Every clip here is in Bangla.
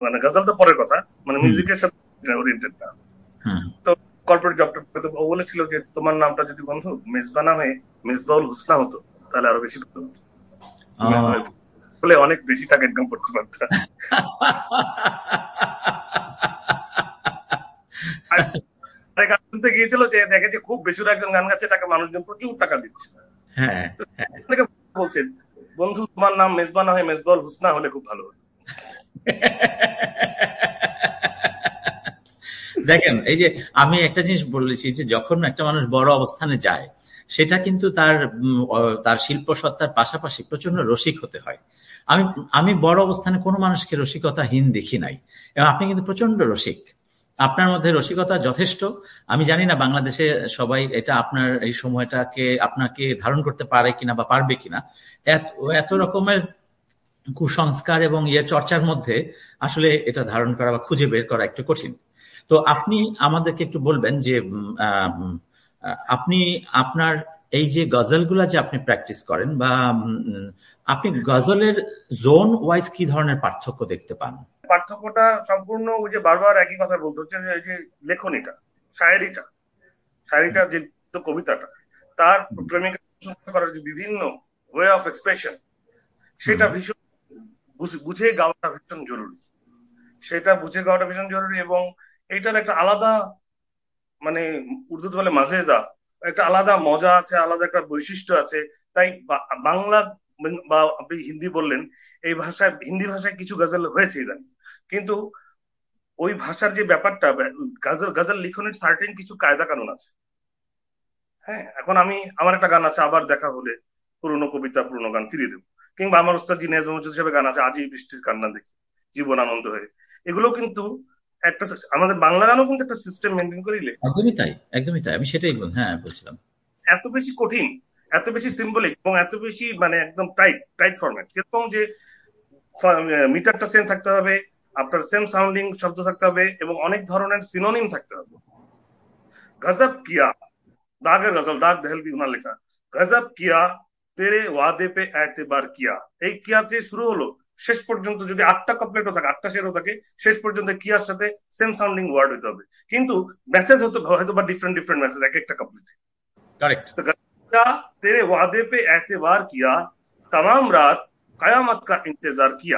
মানে গজল তো পরের কথা, মানে মিউজিকের সাথে ওরিয়েন্টেড না। তো কর্পোরেট জবটা ও বলেছিল যে তোমার নামটা যদি বন্ধু মেজবা নামে মেজবাউল হুসনা হতো তাহলে আরো বেশি ভালো হতো, বলে অনেক বেশি টাকা ইনকাম করতে পারতাম। গিয়েছিল যে দেখে যে খুব বেশি একজন গান গাচ্ছে, তাকে মানুষজন প্রচুর টাকা দিচ্ছে। বলছে বন্ধু তোমার নাম মেজবা না হয় মেজবাউল হুসনা হলে খুব ভালো হতো। দেখেন, এই যে আমি একটা জিনিস বলেছি যে যখন একটা মানুষ বড় অবস্থানে যায় সেটা কিন্তু তার শিল্প সত্তার পাশাপাশি প্রচন্ড রসিক হতে হয়। আমি আমি বড় অবস্থানে কোনো মানুষকে রসিকতাহীন দেখি নাই, এবং আপনি কিন্তু প্রচন্ড রসিক, আপনার মধ্যে রসিকতা যথেষ্ট। আমি জানি না বাংলাদেশে সবাই এটা আপনার এই সময়টাকে আপনাকে ধারণ করতে পারে কিনা বা পারবে কিনা। এত রকমের কুসংস্কার এবং চর্চার মধ্যে আসলে এটা ধারণ করা বা খুঁজে বের করা একটু কঠিন। তো আপনি আমাদেরকে একটু বলবেন যে আপনি আপনার এই যে গজলগুলা যে আপনি প্র্যাকটিস করেন, বা আপনি গজলের জোন ওয়াইজ কি ধরনের পার্থক্য দেখতে পান? পার্থক্যটা সম্পূর্ণ ওই যে বারবার একই কথা বলতে হচ্ছে, এই যে লেখনীটা, শায়েরিটা যে কবিতাটা, তার প্রেমিকা করার যে বিভিন্ন ওয়ে অফ এক্সপ্রেশন, সেটা ভীষণ বুঝে গাওয়াটা ভীষণ জরুরি। এবং এইটার একটা আলাদা, মানে উর্দুতে বলে মাজেজা, একটা আলাদা মজা আছে, আলাদা একটা বৈশিষ্ট্য আছে। তাই বাংলা বা আপনি হিন্দি বললেন, এই ভাষায় হিন্দি ভাষায় কিছু গজল হয়েছে ইদানিং, কিন্তু ওই ভাষার যে ব্যাপারটা, গজল লিখনের সার্টেন কিছু কায়দা কানুন আছে। হ্যাঁ, এখন আমার একটা গান আছে আবার দেখা হলে, পুরনো কবিতা পুরনো গান ফিরিয়ে দেবো, কিংবা আমার ওস্তাদ জি নেজমুল হিসেবে গান আছে আজই বৃষ্টির কান্না দেখি, জীবন আনন্দ হয়ে। এগুলো কিন্তু একটা, আমাদের বাংলা গানও কিন্তু একটা সিস্টেম মেনটেন করিলে। একদমই তাই, একদমই তাই, আমি সেটাই বলছিলাম। এত বেশি কঠিন, এত বেশি সিম্বলিক, এবং এত বেশি মানে একদম টাইট টাইট ফরম্যাট, কিরকম যে মিটারটা সেম থাকতে হবে, আপনার সেম সাউন্ডিং শব্দ থাকতে হবে, এবং অনেক ধরনের সিনোনিম থাকতে হবে। গজব কিয়া, দাগের গজল, দাগ দেহলভি উনার লেখা, গজব কিয়া তেরে ওয়াদে পে এতেবার কিয়া। এই কিয়াতে শুরু হলো, শেষ পর্যন্ত যদি 8টা কাপলেটও থাকে, 8টা শেরও থাকে, শেষ পর্যন্ত কিয়ার সাথে সেম সাউন্ডিং ওয়ার্ড হতে হবে, কিন্তু মেসেজ হয়তো বা ডিফারেন্ট ডিফারেন্ট মেসেজ এক একটা কাপলেটে। কারেক্ট। तो गया तेरे वादे पे एतबार किया, तमाम रात कयामत का इंतजार किया।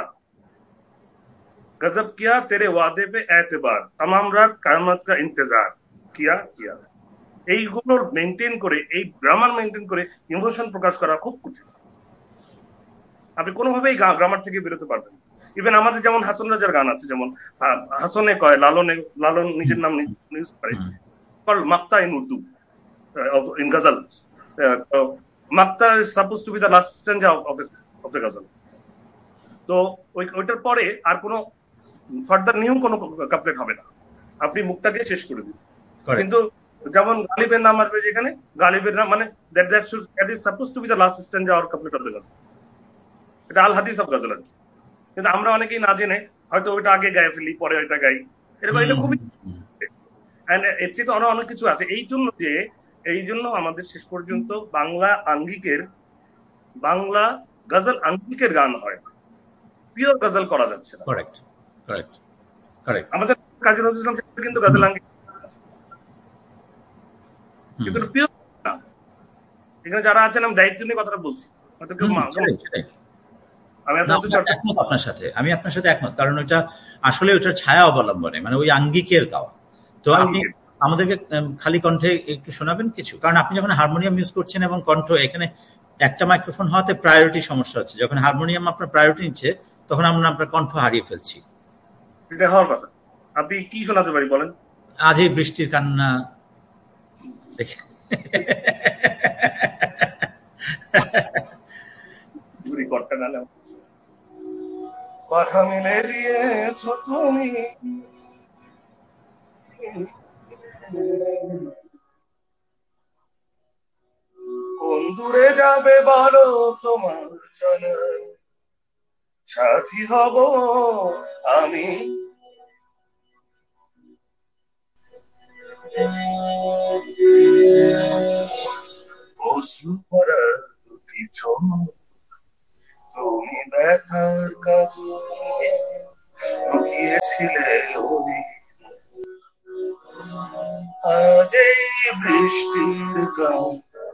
गजब किया तेरे वादे पे एतबार, तमाम रात कयामत का इंतजार किया। এইগুলোর মেনটেন করে, এই গ্রামার মেনটেন করে ইমোশন প্রকাশ করা খুব কঠিন। আপনি কোনোভাবেই গ্রামার থেকে বেরোতে পারবেন। ইভেন আমাদের যেমন হাসন রাজার গান আছে, যেমন হাসনে কয় লালন নিজের নাম ইউজ করে, মাক্তা in Urdu, in ghazal. মাক্তা is suppose two B the last স্ট্যান্জা of the গজল। তো ওইটার পরে আর কোনো ফার্দার নিউ কোনো কাপলেট হবে না, আপনি মুখটাকে শেষ করে দিন। কিন্তু যেমন গালিবের নাম আসবে যেখানে, গালিবের নাম মানে that is suppose two B the last স্ট্যান্জা or couplet of the গজল। এটা আল হাদিস অফ গজল আর কি। কিন্তু আমরা অনেকেই না জেনে হয়তো ওইটা আগে গায়ে ফেলি, পরে ওইটা গাই, এরকম। এটা খুবই এর চেয়ে তো অনেক কিছু আছে। এই জন্য আমাদের শেষ পর্যন্ত বাংলা গজল আঙ্গিকের গান হয়, পিওর গজল করা যাচ্ছে না। আমাদের কাজী নজরুল ইসলাম সাহেব কিন্তু গজল আঙ্গিক, কিন্তু পিওর না। এখানে যারা আছেন, আমি দায়িত্ব নিয়ে কথাটা বলছি, হয়তো কেউ আমি আপনার সাথে একমত, কারণ ওইটা আসলে ওইটার ছায়া অবলম্বনে, মানে ওই আঙ্গিকের গাওয়া। তো আপনি আমাদেরকে খালি কণ্ঠে একটু শোনাবেন কিছু, কারণ আপনি যখন হারমোনিয়াম ইউজ করছেন এবং কণ্ঠ, এখানে একটা মাইক্রোফোন হওয়াতে প্রায়োরিটি সমস্যা হচ্ছে। যখন হারমোনিয়াম আপনার প্রায়োরিটি নিচ্ছে তখন আমরা আপনার কণ্ঠ হারিয়ে ফেলছি। এটা হওয়ার কথা। আপনি কি শোনাতে পারি বলেন? আজই বৃষ্টির কান্না দেখে পাখা মিলে দিয়েছ তুমি, কোন দূরে যাবে বলো তোমার জানা, সাথী হব আমি। অশ্রু ভরা দুটি চোখ, তুমি দেখার কাজল গিয়েছিলে ওই আজ এই বৃষ্টির গান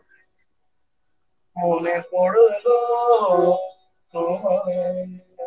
মনে পড়লো তোমায়।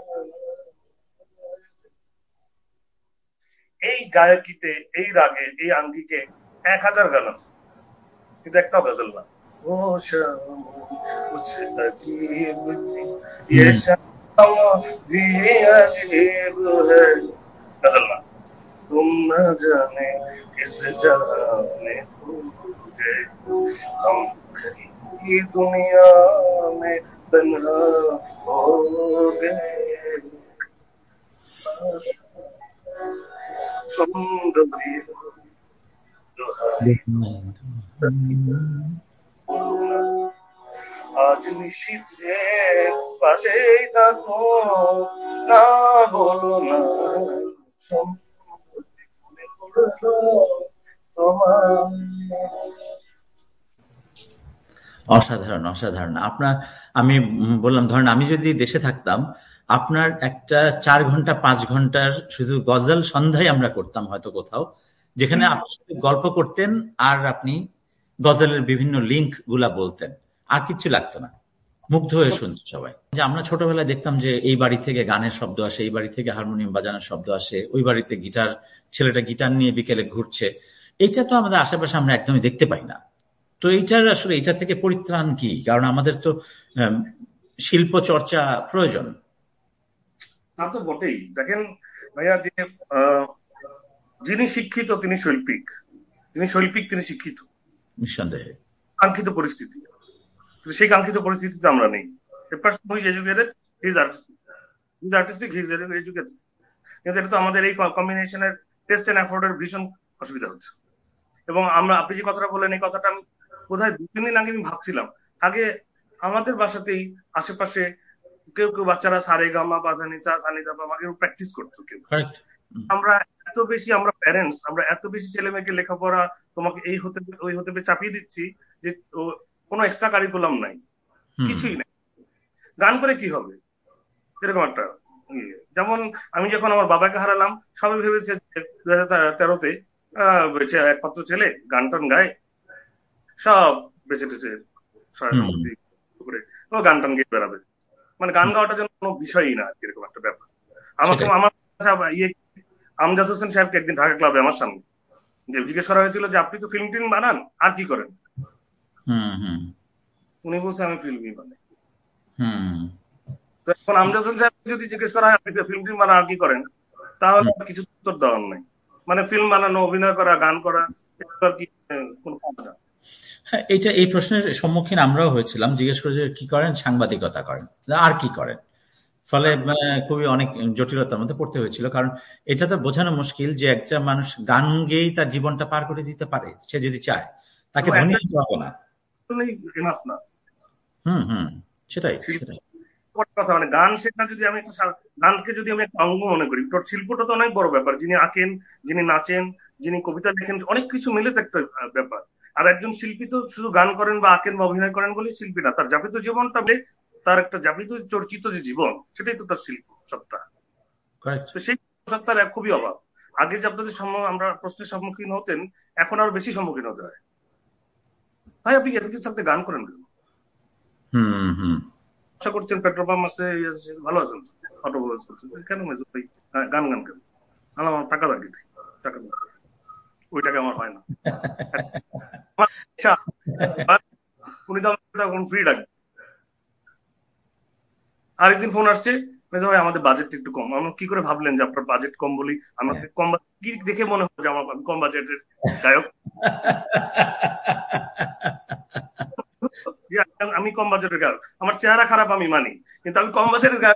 এই গায়কিতে, এই রাগে, এই আঙ্গিকে 1000 গান আছে, কিন্তু একটাও গজল না। ও শাম কুছ अजीब थी ये शाम भी अजीब है, गजल ना। तुम न जाने किस जाने खो गए, हम कहीं दुनिया में तन्हा हो गए, सुंदरी दुहाई আজ নিশীথে পাশেই থাকো, না বলো না মনে পড়লো তোমার। অসাধারণ, অসাধারণ। আপনার, আমি বললাম ধরেন আমি যদি দেশে থাকতাম, আপনার একটা 4 ঘন্টা 5 ঘন্টার শুধু গজল সন্ধ্যায় আমরা করতাম হয়তো কোথাও, যেখানে আপনি শুধু গল্প করতেন আর আপনি গজলের বিভিন্ন লিঙ্ক গুলা বলতেন, আর কিচ্ছু লাগতো না, মুগ্ধ হয়ে শুনত সবাই। যে আমরা ছোটবেলায় দেখতাম যে এই বাড়ি থেকে গানের শব্দ আসে, এই বাড়ি থেকে হারমোনিয়াম বাজানোর শব্দ আসে, ওই বাড়িতে গিটার, ছেলেটা গিটার নিয়ে বিকেলে ঘুরছে। এইটা তো আমাদের আশেপাশে আমরা একদমই দেখতে পাই না। তো এইটার আসলে এটা থেকে পরিত্রাণ কি? কারণ আমাদের তো শিল্প চর্চা প্রয়োজন। তা তো বটেই। দেখেন ভাইয়া, যে যিনি শিক্ষিত তিনি শৈল্পিক, যিনি শৈল্পিক তিনি শিক্ষিত, নিঃসন্দেহে। কাঙ্ক্ষিত পরিস্থিতি, কিন্তু সেই কাঙ্ক্ষিত পরিস্থিতিতে আমরা নেই। A person who is educated, he is artistic. He is artistic, he is educated. কিন্তু এটা তো আমাদের এই কম্বিনেশনের টেস্ট এন্ড এফোর্টের ভীষণ অসুবিধা হচ্ছে। এবং আমরা, আপনি যে কথাটা বললেন, এই কথাটা আমি বোধহয় 2-3 দিন আগে আমি ভাবছিলাম। আগে আমাদের বাসাতেই আশেপাশে কেউ কেউ বাচ্চারা সারেগামা পাধানিসা সানিদাপা আমাকে প্র্যাকটিস করতো কেউ। আমরা এত বেশি, আমরা প্যারেন্টস, আমরা এত বেশি ছেলে মেয়েকে লেখাপড়া, তোমাকে এই হতে ওই হতে চাপিয়ে দিচ্ছি যে কোনো এক্সট্রা কারিকুলাম নাই, কিছুই নেই। গান করে কি হবে, এরকম একটা। যেমন আমি যখন আমার বাবাকে হারালাম, সবাই ভেবেছে 2013-তে একমাত্র ছেলে গান টান গায়, সব বেঁচে টেছে সহায় সম্পত্তি করে ও গান টান গিয়ে বেড়াবে, মানে গান গাওয়াটার জন্য কোনো বিষয়ই না, এরকম একটা ব্যাপার। আমাকে আমার ইয়ে আমজাদ হোসেন সাহেবকে একদিন ঢাকা ক্লাবে আমার সামনে যে জিজ্ঞেস করা হয়েছিল যে আপনি তো ফিল্ম টিম বানান, আর কি করেন? উনি বলছে আমি ফিল্মই বানাই। তো এখন আমজাদ হোসেন সাহেব যদি জিজ্ঞেস করা হয় আপনি ফিল্ম টিম বানান আর কি করেন, তাহলে কিছু উত্তর দেওয়ার নাই। মানে ফিল্ম বানানো, অভিনয় করা, গান করা, কি কোনো কাজ না। এইটা, এই প্রশ্নের সম্মুখীন আমরাও হয়েছিলাম। জিজ্ঞেস করে যে কি করেন, সাংবাদিকতা করেন, আর কি করেন। ফলে খুবই অনেক জটিলতার মধ্যে পড়তে হয়েছিল। কারণ এটা তো বোঝানো মুশকিল যে একটা মানুষ গান গেয়েই তার জীবনটা পার করে দিতে পারে, সে যদি চায়, তাকে ধনী হতে হবে না। সেটাই সেটাই কথা। মানে গান শেখা, যদি আমি গানকে যদি আমি একটা অঙ্গ মনে করি, তোর শিল্পটা তো অনেক বড় ব্যাপার। যিনি আঁকেন, যিনি নাচেন, যিনি কবিতা লেখেন, অনেক কিছু মিলে তো একটা ব্যাপার। আর একজন শিল্পী তো শুধু গান করেন বা আঁকেন বা অভিনয় করেন বলেই শিল্পী না, তার যাপিত জীবনটা, তার একটা যাপিত চর্চিত যে জীবন, সেটাই তো তার শিল্প সত্তা। তো সেই সত্তার খুবই অভাব। আগে যে আপনাদের আমরা প্রশ্নের সম্মুখীন হতেন, এখন আরো বেশি সম্মুখীন হতে হয়। ভাই আপনি এত কিছু থাকতে গান করেন কেন? আশা করছেন পেট্রোল পাম্প আছে, ভালো আছেন, অটো করছেন কেন? মেজর ভাই গান গান কেন? আমার টাকা লাগে, টাকা ওই টাকা আমার হয় না। উনি তো আমাকে ফ্রি ডাকবেন। আরেকদিন ফোন আসছে, ভাই আমাদের বাজেটটা একটু কম। আমরা কি করে ভাবলেন যে আপনার বাজেট কম বলি? আমাকে কম কি দেখে মনে হয় যে আমার কম বাজেটের গায়ক? আমি কম বাজেটের গায়ক, আমার চেহারা খারাপ আমি মানি, কিন্তু আমি কম বাজেটের গায়ক।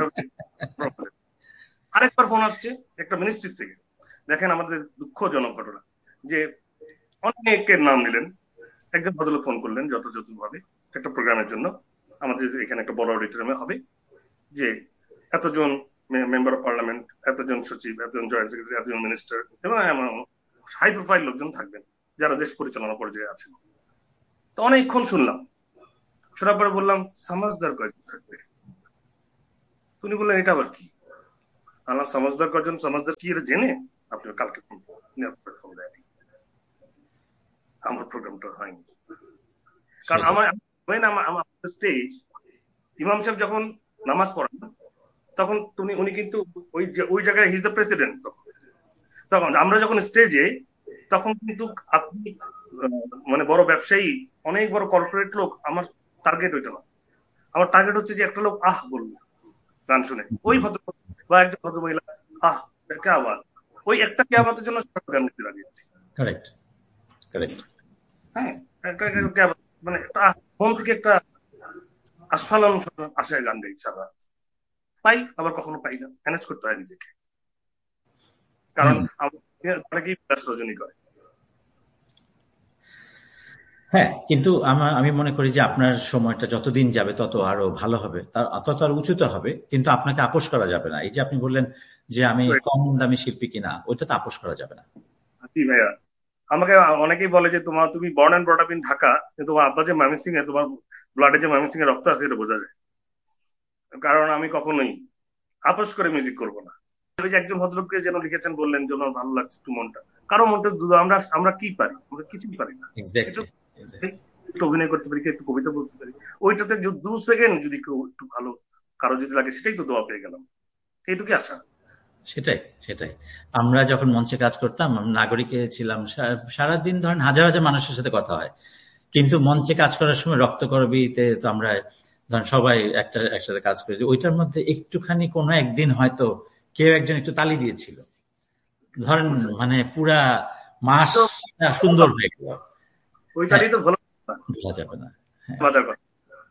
আরেকবার ফোন আসছে একটা মিনিস্ট্রি থেকে। দেখেন আমাদের দুঃখজনক ঘটনা যে অনেকের নাম নিলেন, একজন ভদ্রলোক ফোন করলেন যথাযথ ভাবে একটা প্রোগ্রামের জন্য, আমাদের এখানে একটা বড় অডিটোরিয়ামে হবে, যে এতজন মেম্বার অফ পার্লামেন্ট, এতজন সচিব, এতজন জয়েন্ট সেক্রেটারি, এতজন মিনিস্টার এবং হাই প্রোফাইল লোকজন থাকবেন যারা দেশ পরিচালনা পর্যায়ে আছেন। তো অনেকক্ষণ শুনলাম, শোনার পরে বললাম সমাজদার কয়েকজন থাকবে। উনি বললেন এটা আবার কি? আল্লাহ সমাজদার কজন, সমাজদার কি এটা জেনে আপনি কালকে ফোন দেয়নি, আমার প্রোগ্রামটা হয়নি। কারণ আমার স্টেজ, ইমাম সাহেব যখন নামাজ পড়ান তখন উনি কিন্তু ওই জায়গায় হিজ দ্য প্রেসিডেন্ট। তখন আমরা যখন স্টেজে, তখন কিন্তু আপনি মানে বড় ব্যবসায়ী, অনেক বড় কর্পোরেট লোক, আমার টার্গেট ওইটা না। আমার টার্গেট হচ্ছে যে একটা লোক আহ বললো গান শুনে, ওই ভদ্র বা একজন ভদ্র মহিলা আহ কে আবার, ওই একটা কে আমাদের জন্য গান গাইতে লাগিয়েছে। Correct, correct. হ্যাঁ, মানে একটা মন থেকে একটা আস্ফালন আশায় গান গাই সারা পাই, আবার কখনো পাই না, ম্যানেজ করতে হয় নিজেকে। কারণ অনেকেই রজনী করে। হ্যাঁ, কিন্তু আমি মনে করি যে আপনার সময়টা যতদিন যাবে তত আরো ভালো হবে, তত আর উঁচুতে হবে, কিন্তু আপনাকে আপোষ করা যাবে না। এই যে আপনি বললেন যে আমি কম দামি শিল্পী কিনা, ওইটা তো আপোষ করা যাবে না। জি ভাইয়া, আমাকে অনেকেই বলে যে তুমি born and brought up in Dhaka, কিন্তু তোমার আব্বা যে ময়মনসিংহ এ, তোমার ব্লাডে যে ময়মনসিংহ এর রক্ত আছে এটা বোঝা যায়। কারণ আমি কখনোই আপোষ করে মিউজিক করব না। ওই যে একজন ভদ্রলোককে যেন লিখেছেন, বললেন যেন ভালো লাগছে একটু মনটা, কারো মনটা আমরা আমরা কি পারি, আমরা কিছুই পারি না। এক্স্যাক্টলি। একটু অভিনয় করতে পারি, একটু কবিতা বলতে পারি, ওইটাতে 2 সেকেন্ড যদি কেউ একটু ভালো কারো যদি লাগে, সেটাই তো দোয়া পেয়ে গেলাম, এইটুকুই আশা। সেটাই, সেটাই। আমরা যখন মঞ্চে কাজ করতাম, নাগরিকে ছিলাম, সারাদিন ধরেন হাজার হাজার মানুষের সাথে কথা হয়, কিন্তু মঞ্চে কাজ করার সময় রক্তকরবীতে তো আমরা ধরেন সবাই একসাথে কাজ করেছি, ওইটার মধ্যে একটুখানি কোনো একদিন হয়তো কেউ একজন একটু তালি দিয়েছিল, ধরেন মানে পুরা মাস সুন্দর হয়ে গেল। ওই তালি তো ভালো, ভোলা যাবে না। মজার কথা।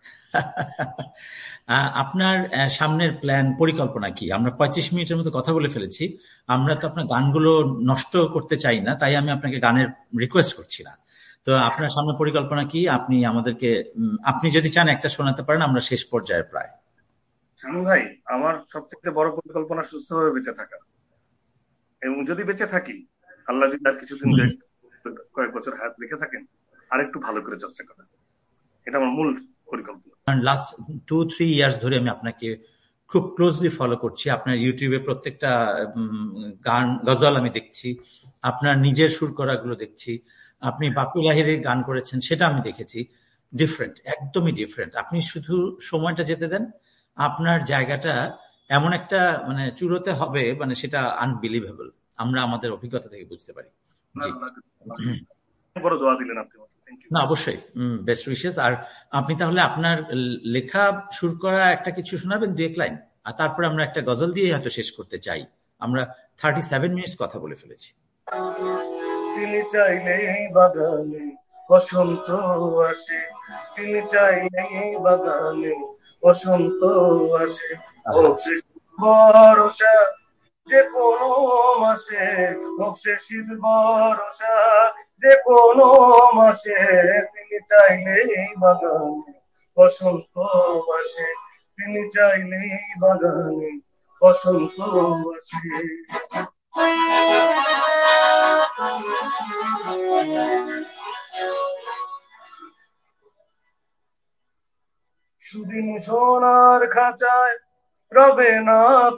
আপনার সামনের প্ল্যান, পরিকল্পনা কি? আমরা 35 মিনিটের মতো কথা বলে ফেলেছি। আমরা তো আপনার গানগুলো নষ্ট করতে চাই না, তাই আমি আপনাকে গানের রিকোয়েস্ট করছি না। তো আপনার সামনের পরিকল্পনা কি? আপনি আমাদেরকে, আপনি যদি চান একটা শোনাতে পারেন, আমরা শেষ পর্যায়ে প্রায়। শামীম ভাই, আমার সবচেয়ে বড় পরিকল্পনা সুস্থভাবে বেঁচে থাকা, এবং যদি বেঁচে থাকি, আল্লাহ যদি আর কিছুদিন কয়েক বছর হায়াত রেখে থাকেন, আর একটু ভালো করে চর্চা করা, এটা আমার মূল পরিকল্পনা। লাস্ট 2-3 ইয়ার্স ধরে আমি আপনাকে খুব ক্লোজলি ফলো করছি। আপনার ইউটিউবে প্রত্যেকটা গান, গজল আমি দেখছি, আপনার নিজের সুর করাগুলো দেখছি, আপনি বাপু লাহিড়ীর গান করেছেন সেটা আমি দেখেছি। ডিফারেন্ট, একদমই ডিফারেন্ট। আপনি শুধু সময়টা যেতে দেন, আপনার জায়গাটা এমন একটা মানে চূড়োতে হবে, মানে সেটা আনবিলিভেবল। আমরা আমাদের অভিজ্ঞতা থেকে বুঝতে পারি। জি, বড় দোয়া দিলেন আপনি। না অবশ্যই, বেস্ট উইশেস। আর আপনি তাহলে আপনার লেখা সুর করা একটা কিছু শোনাবেন, 2-1 লাইন, আর তারপরে আমরা একটা গজল দিয়ে হয়তো শেষ করতে চাই। আমরা 37 মিনিটস কথা বলে ফেলেছি। তিনি চাইলে এই বাগানে বসন্ত আসে, তিনি চাইলে এই বাগানে বসন্ত আসে, ও ভরসা যে কোনো মাসে, শেষের ভরসা যে কোনো মাসে, তিনি চাইলে এই বাগানে বসন্ত আসে, তিনি চাইলে এই বাগানে বসন্ত আসে। সুদিন সোনার খাঁচায় রবে না